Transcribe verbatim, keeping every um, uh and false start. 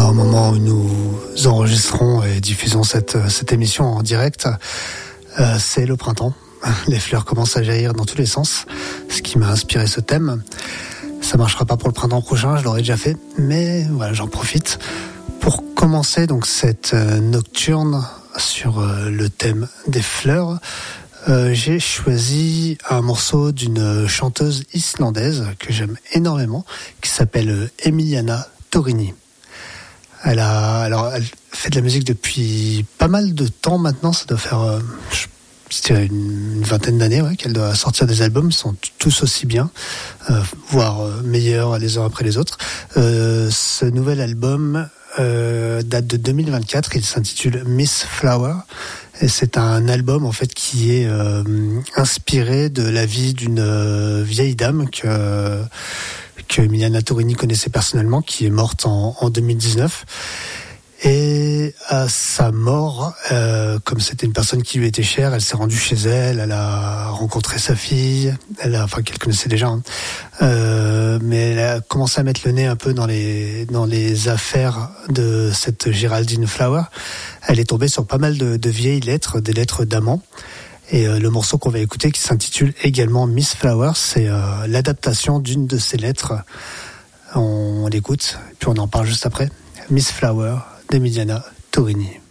au moment où nous enregistrons et diffusons cette, cette émission en direct, euh, c'est le printemps. Les fleurs commencent à jaillir dans tous les sens, ce qui m'a inspiré ce thème. Ça marchera pas pour le printemps prochain, je l'aurais déjà fait, mais voilà, j'en profite pour commencer donc cette euh, nocturne sur euh, le thème des fleurs. Euh, j'ai choisi un morceau d'une chanteuse islandaise que j'aime énormément, qui s'appelle Emiliana Torrini. Elle a, alors, elle fait de la musique depuis pas mal de temps maintenant. Ça doit faire, euh, je dirais une, une vingtaine d'années, ouais, qu'elle doit sortir des albums. Ils sont tous aussi bien, euh, voire euh, meilleurs les uns après les autres. Euh, ce nouvel album euh, date de deux mille vingt-quatre. Il s'intitule Miss Flower. Et c'est un album en fait qui est euh, inspiré de la vie d'une euh, vieille dame que que Emiliana Torrini connaissait personnellement, qui est morte en, en deux mille dix-neuf. Et à sa mort, euh, comme c'était une personne qui lui était chère, elle s'est rendue chez elle, elle a rencontré sa fille, elle a, enfin qu'elle connaissait déjà, hein. euh, mais elle a commencé à mettre le nez un peu dans les dans les affaires de cette Geraldine Flower. Elle est tombée sur pas mal de, de vieilles lettres, des lettres d'amants. Et euh, le morceau qu'on va écouter, qui s'intitule également Miss Flower, c'est euh, l'adaptation d'une de ces lettres. On, on l'écoute, puis on en parle juste après. Miss Flower d'Emiliana Torrini.